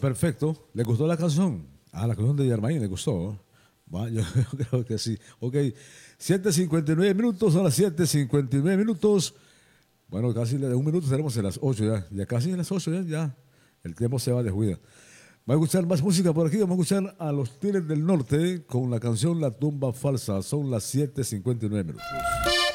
perfecto. ¿Le gustó la canción? Ah, la canción de Yarmaín le gustó. Va, yo creo que sí. Ok, 7:59 minutos, son las 7:59 minutos. Bueno, casi de un minuto tenemos a las 8 ya. Ya casi a las 8 ya, ya. El tiempo se va de juida. Vamos a escuchar más música por aquí. Vamos a escuchar a los Tigres del Norte con la canción La Tumba Falsa. Son las 7:59 minutos.